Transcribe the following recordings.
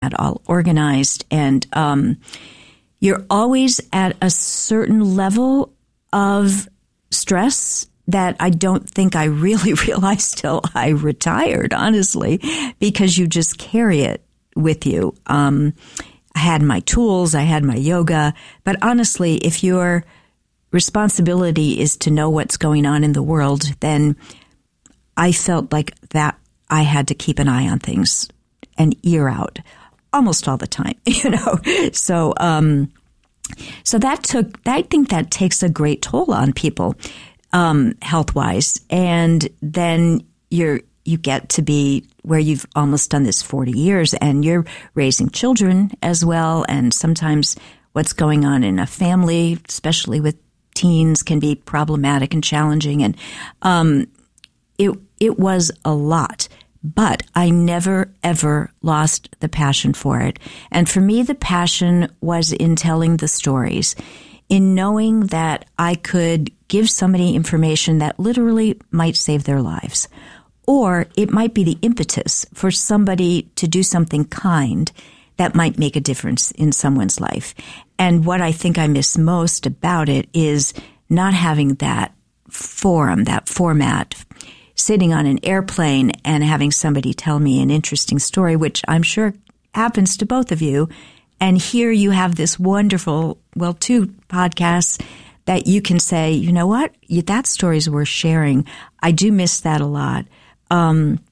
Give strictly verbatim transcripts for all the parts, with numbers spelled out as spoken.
that all organized. And um, you're always at a certain level of stress that I don't think I really realized till I retired, honestly, because you just carry it with you. Um, I had my tools, I had my yoga, but honestly, if your responsibility is to know what's going on in the world, then I felt like that I had to keep an eye on things, an ear out, almost all the time, you know. So, um, so that took. I think that takes a great toll on people, um, health wise, and then you're you get to be where you've almost done this forty years, and you're raising children as well, and sometimes what's going on in a family, especially with teens, can be problematic and challenging, and um, it it was a lot. But I never, ever lost the passion for it. And for me, the passion was in telling the stories, in knowing that I could give somebody information that literally might save their lives. Or it might be the impetus for somebody to do something kind that might make a difference in someone's life. And what I think I miss most about it is not having that forum, that format, sitting on an airplane and having somebody tell me an interesting story, which I'm sure happens to both of you. And here you have this wonderful, well, two podcasts that you can say, you know what, that story's worth sharing. I do miss that a lot. Um,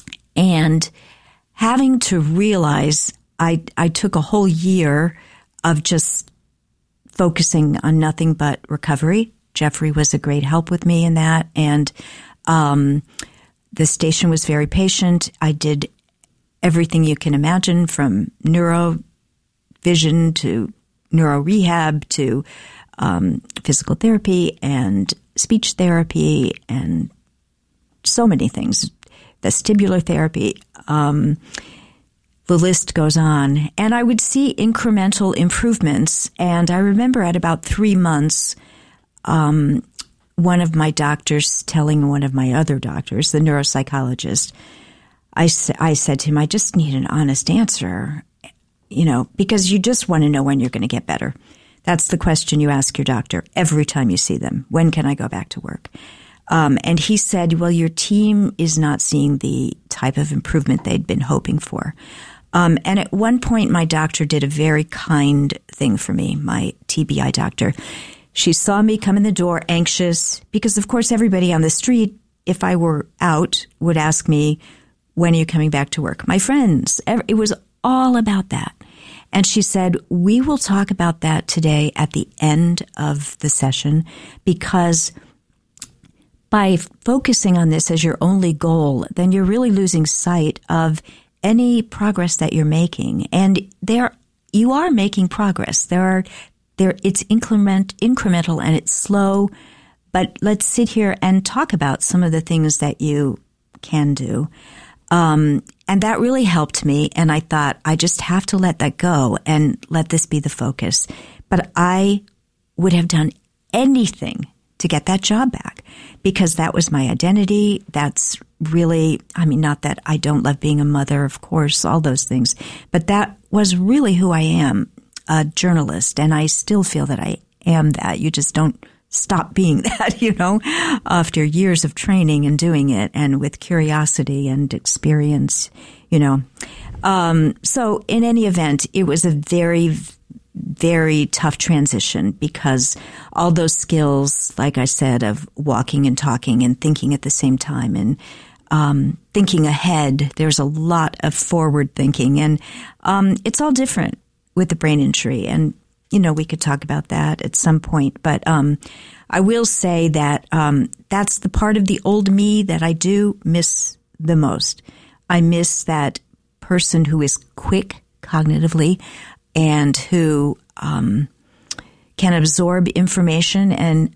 and having to realize I, I took a whole year of just focusing on nothing but recovery. Jeffrey was a great help with me in that. And Um, the station was very patient. I did everything you can imagine, from neuro vision to neuro rehab to um, physical therapy and speech therapy and so many things, vestibular therapy. Um, the list goes on. And I would see incremental improvements. And I remember at about three months, um, one of my doctors telling one of my other doctors, the neuropsychologist, I, I said to him, I just need an honest answer, you know, because you just want to know when you're going to get better. That's the question you ask your doctor every time you see them. When can I go back to work? Um, and he said, well, your team is not seeing the type of improvement they'd been hoping for. Um, and at one point, my doctor did a very kind thing for me, my T B I doctor. She saw me come in the door anxious because, of course, everybody on the street, if I were out, would ask me, when are you coming back to work? My friends, it was all about that. And she said, we will talk about that today at the end of the session, because by focusing on this as your only goal, then you're really losing sight of any progress that you're making. And there, you are making progress. There are There, it's increment, incremental and it's slow, but let's sit here and talk about some of the things that you can do. Um, and that really helped me. And I thought, I just have to let that go and let this be the focus. But I would have done anything to get that job back, because that was my identity. That's really, I mean, not that I don't love being a mother, of course, all those things, but that was really who I am. A journalist, and I still feel that I am that. You just don't stop being that, you know, after years of training and doing it, and with curiosity and experience, you know. Um, so in any event, it was a very, very tough transition, because all those skills, like I said, of walking and talking and thinking at the same time, and um, thinking ahead, there's a lot of forward thinking, and um, it's all different with the brain injury. And, you know, we could talk about that at some point. But um, I will say that um, that's the part of the old me that I do miss the most. I miss that person who is quick cognitively and who um, can absorb information and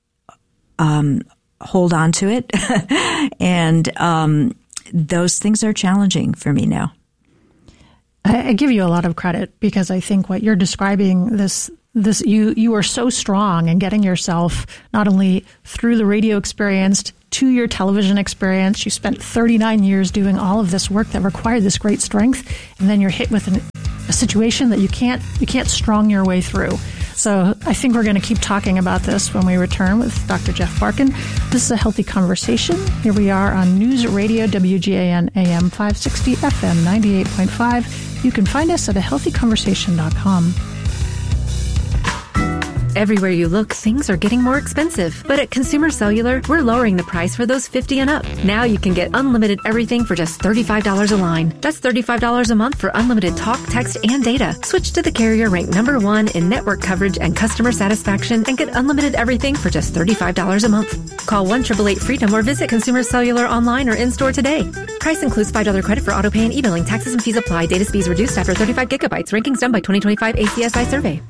um, hold on to it. And um, those things are challenging for me now. I give you a lot of credit, because I think what you're describing, this, this, you, you are so strong in getting yourself not only through the radio experience to your television experience. You spent thirty-nine years doing all of this work that required this great strength, and then you're hit with an a situation that you can't you can't strong your way through. So I think we're going to keep talking about this when we return with Doctor Jeff Barkan. This is A Healthy Conversation. Here we are on News Radio W G A N A M five sixty, F M ninety-eight point five. You can find us at a healthy conversation dot com. Everywhere you look, things are getting more expensive. But at Consumer Cellular, we're lowering the price for those fifty and up. Now you can get unlimited everything for just thirty-five dollars a line. That's thirty-five dollars a month for unlimited talk, text, and data. Switch to the carrier ranked number one in network coverage and customer satisfaction and get unlimited everything for just thirty-five dollars a month. Call one eight eight eight freedom or visit Consumer Cellular online or in-store today. Price includes five dollars credit for autopay and e-billing. Taxes and fees apply. Data speeds reduced after thirty-five gigabytes. Rankings done by twenty twenty-five A C S I survey.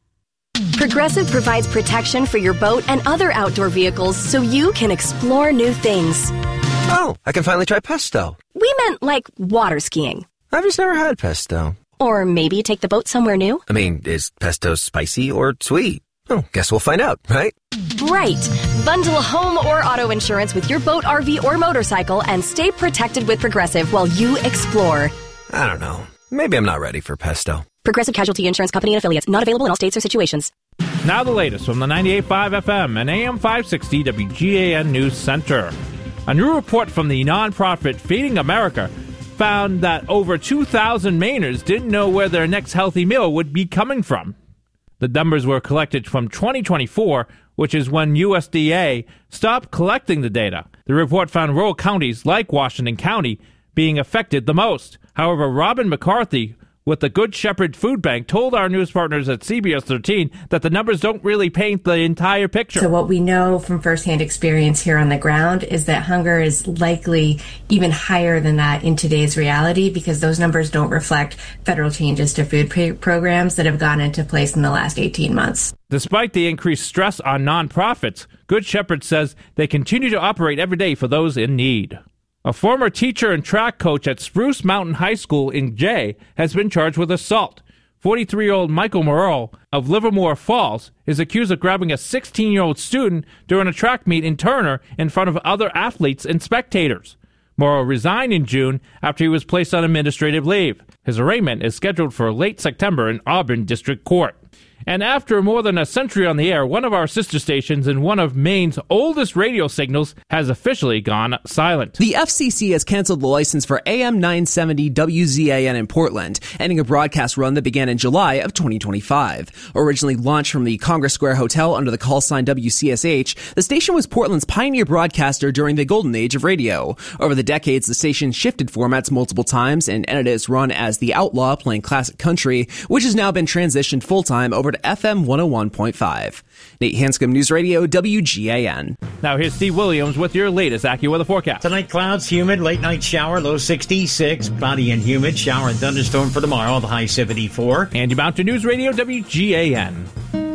Progressive provides protection for your boat and other outdoor vehicles so you can explore new things. Oh, I can finally try pesto. We meant like water skiing. I've just never had pesto. Or maybe take the boat somewhere new. I mean, is pesto spicy or sweet? Oh, guess we'll find out, right? Right. Bundle home or auto insurance with your boat, R V, or motorcycle and stay protected with Progressive while you explore. I don't know. Maybe I'm not ready for pesto. Progressive Casualty Insurance Company and Affiliates. Not available in all states or situations. Now the latest from the ninety-eight point five F M and A M five sixty W G A N News Center. A new report from the nonprofit Feeding America found that over two thousand Mainers didn't know where their next healthy meal would be coming from. The numbers were collected from twenty twenty-four, which is when U S D A stopped collecting the data. The report found rural counties like Washington County being affected the most. However, Robin McCarthy with the Good Shepherd Food Bank told our news partners at C B S thirteen that the numbers don't really paint the entire picture. So what we know from firsthand experience here on the ground is that hunger is likely even higher than that in today's reality because those numbers don't reflect federal changes to food pay- programs that have gone into place in the last eighteen months. Despite the increased stress on nonprofits, Good Shepherd says they continue to operate every day for those in need. A former teacher and track coach at Spruce Mountain High School in Jay has been charged with assault. forty-three-year-old Michael Moreau of Livermore Falls is accused of grabbing a sixteen-year-old student during a track meet in Turner in front of other athletes and spectators. Moreau resigned in June after he was placed on administrative leave. His arraignment is scheduled for late September in Auburn District Court. And after more than a century on the air, one of our sister stations and one of Maine's oldest radio signals has officially gone silent. The F C C has canceled the license for A M nine seventy W Z A N in Portland, ending a broadcast run that began in July of twenty twenty-five. Originally launched from the Congress Square Hotel under the call sign W C S H, the station was Portland's pioneer broadcaster during the golden age of radio. Over the decades, the station shifted formats multiple times and ended its run as The Outlaw, playing classic country, which has now been transitioned full-time over to F M one oh one point five. Nate Hanscom, News Radio, W G A N. Now here's Steve Williams with your latest AccuWeather forecast. Tonight, clouds, humid, late night shower, low sixty-six, cloudy and humid, shower and thunderstorm for tomorrow, the high seventy-four. Andy Mountain, News Radio, W G A N.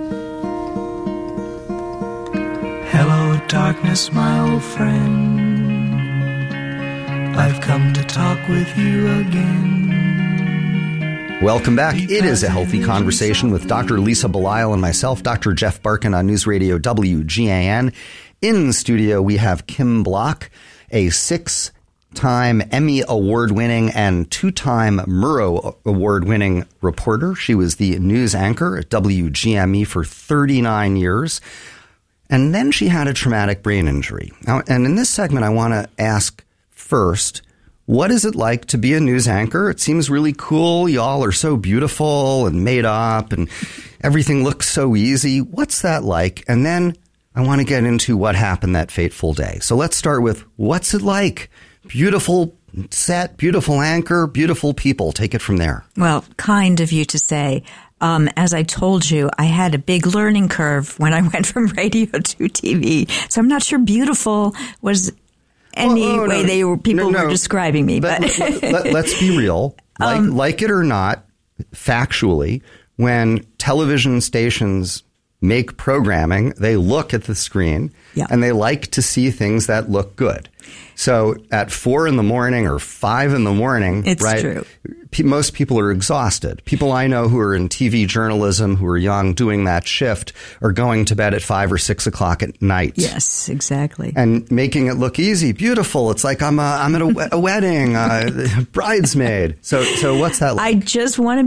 Hello, darkness, my old friend. I've come to talk with you again. Welcome back. It is A Healthy Conversation with Doctor Lisa Belisle and myself, Doctor Jeff Barkan on News Radio W G A N. In studio, we have Kim Block, a six-time Emmy Award-winning and two-time Murrow Award-winning reporter. She was the news anchor at W G M E for thirty-nine years. And then she had a traumatic brain injury. Now, and in this segment, I want to ask first, what is it like to be a news anchor? It seems really cool. Y'all are so beautiful and made up and everything looks so easy. What's that like? And then I want to get into what happened that fateful day. So let's start with, what's it like? Beautiful set, beautiful anchor, beautiful people. Take it from there. Well, kind of you to say. Um, as I told you, I had a big learning curve when I went from radio to T V. So I'm not sure beautiful was any well, oh, way no, they were, people no, no. were describing me. But, but let, let, let's be real. Like, um, like it or not, factually, when television stations make programming, they look at the screen yeah. and they like to see things that look good. So at four in the morning or five in the morning, it's right, true. P- most people are exhausted. People I know who are in T V journalism, who are young, doing that shift, are going to bed at five or six o'clock at night. Yes, exactly. And making it look easy, beautiful. It's like I'm a, I'm at a, a wedding, uh, bridesmaid. So so what's that like? I just want to